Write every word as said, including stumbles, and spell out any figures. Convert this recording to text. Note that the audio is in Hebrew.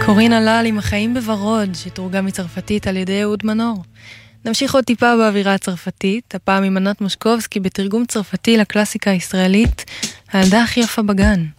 קורין הלל עם החיים בוורוד, שתורגם מצרפתית על ידי אהוד מנור. נמשיך עוד טיפה באווירה הצרפתית, הפעם עם ענת מושקובסקי בתרגום צרפתי לקלאסיקה הישראלית, הילדה הכי יפה בגן.